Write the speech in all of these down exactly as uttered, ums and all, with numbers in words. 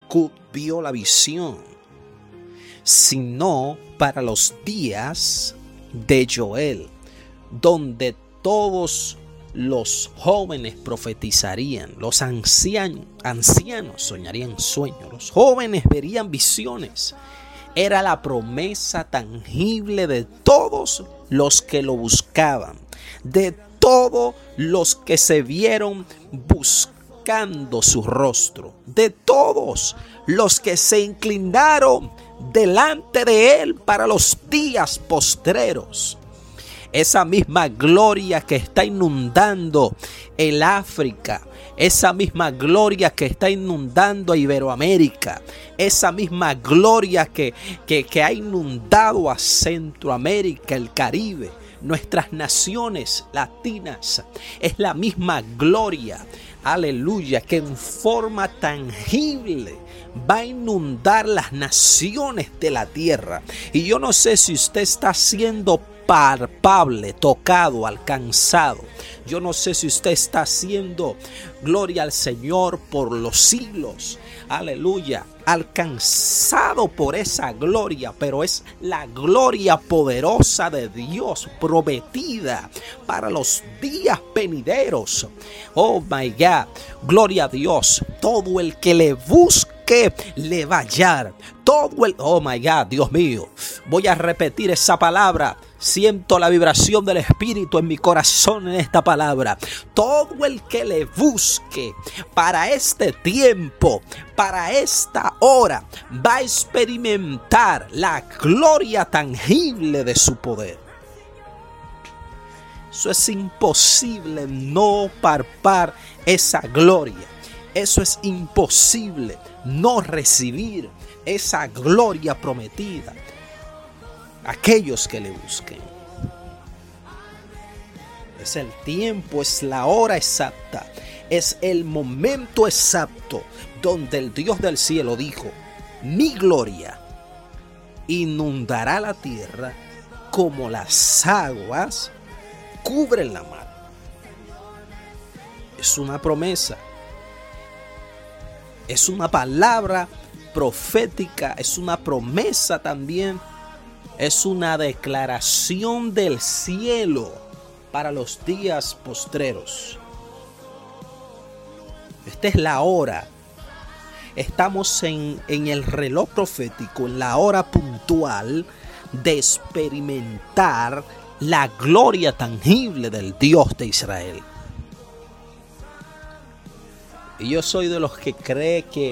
Habacuc vio la visión, sino para los días de Joel, donde todos los jóvenes profetizarían, los ancianos, ancianos soñarían sueños, los jóvenes verían visiones. Era la promesa tangible de todos los que lo buscaban, de todos los que se vieron buscando su rostro, de todos los que se inclinaron delante de él para los días postreros. Esa misma gloria que está inundando el África, esa misma gloria que está inundando a Iberoamérica, esa misma gloria que, que, que ha inundado a Centroamérica, el Caribe, nuestras naciones latinas, es la misma gloria, aleluya, que en forma tangible va a inundar las naciones de la tierra. Y yo no sé si usted está siendo palpable, tocado, alcanzado. Yo no sé si usted está haciendo gloria al Señor por los siglos. Aleluya, alcanzado por esa gloria, pero es la gloria poderosa de Dios prometida para los días venideros. Oh my God, gloria a Dios. Todo el que le busque le va a hallar. Todo el, oh my God, Dios mío, voy a repetir esa palabra. Siento la vibración del Espíritu en mi corazón en esta palabra. Todo el que le busque para este tiempo, para esta hora, va a experimentar la gloria tangible de su poder. Eso es imposible no palpar esa gloria. Eso es imposible no recibir esa gloria prometida. Aquellos que le busquen. Es el tiempo, es la hora exacta, es el momento exacto donde el Dios del cielo dijo: mi gloria inundará la tierra como las aguas cubren la mar. Es una promesa, es una palabra profética, es una promesa también. Es una declaración del cielo para los días postreros. Esta es la hora. Estamos en, en el reloj profético, en la hora puntual de experimentar la gloria tangible del Dios de Israel. Y yo soy de los que cree que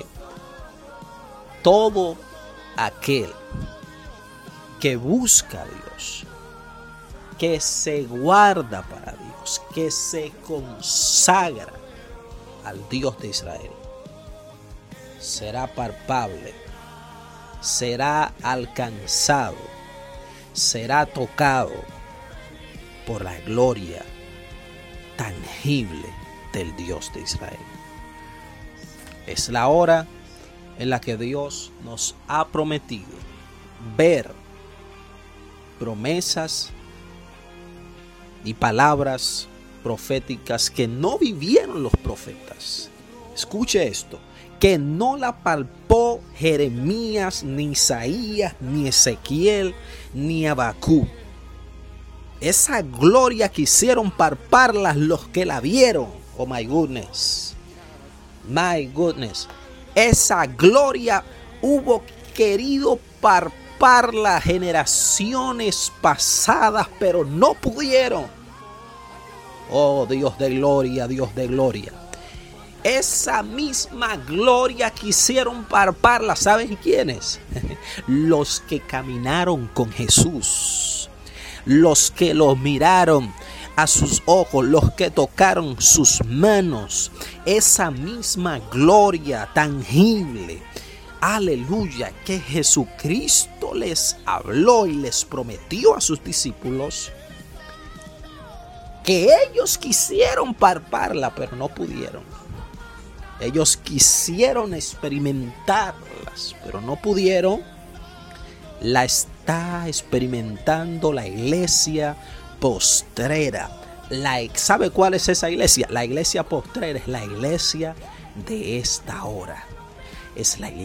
todo aquel que busca a Dios, que se guarda para Dios, que se consagra al Dios de Israel, será palpable, será alcanzado, será tocado por la gloria tangible del Dios de Israel. Es la hora en la que Dios nos ha prometido ver promesas y palabras proféticas que no vivieron los profetas. Escuche esto, que no la palpó Jeremías, ni Isaías, ni Ezequiel, ni Habacuc. Esa gloria quisieron palparlas los que la vieron. Oh my goodness, my goodness. Esa gloria hubo querido palpar las generaciones pasadas, pero no pudieron. Oh Dios de gloria, Dios de gloria. Esa misma gloria quisieron palparla. ¿Saben quiénes? Los que caminaron con Jesús, los que lo miraron a sus ojos, los que tocaron sus manos. Esa misma gloria tangible, aleluya, que Jesucristo les habló y les prometió a sus discípulos, que ellos quisieron palparla, pero no pudieron. Ellos quisieron experimentarlas, pero no pudieron. La está experimentando la iglesia postrera. La, ¿Sabe cuál es esa iglesia? La iglesia postrera es la iglesia de esta hora. Es la iglesia